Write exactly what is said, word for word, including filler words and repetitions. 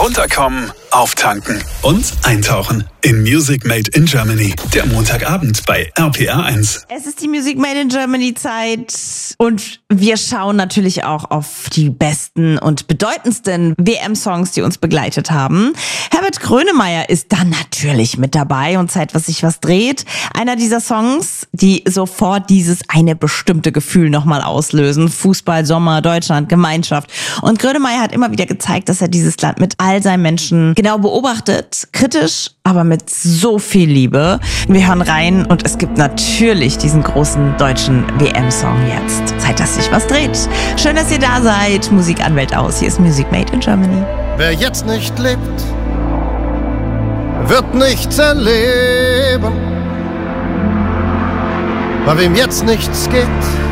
Runterkommen, auftanken und eintauchen in Music Made in Germany. Der Montagabend bei R P R eins. Es ist die Music Made in Germany Zeit und wir schauen natürlich auch auf die besten und bedeutendsten W M-Songs, die uns begleitet haben. Herbert Grönemeyer ist dann natürlich mit dabei und Zeit, was sich was dreht. Einer dieser Songs, die sofort dieses eine bestimmte Gefühl nochmal auslösen. Fußball, Sommer, Deutschland, Gemeinschaft. Und Grönemeyer hat immer wieder gezeigt, dass er dieses Land mit all seinen Menschen genau beobachtet. Kritisch, aber mit so viel Liebe. Wir hören rein und es gibt natürlich diesen großen deutschen W M-Song jetzt. Zeit, dass sich was dreht. Schön, dass ihr da seid. Musik an Welt aus. Hier ist Music Made in Germany. Wer jetzt nicht lebt, wird nichts erleben. Bei wem jetzt nichts geht,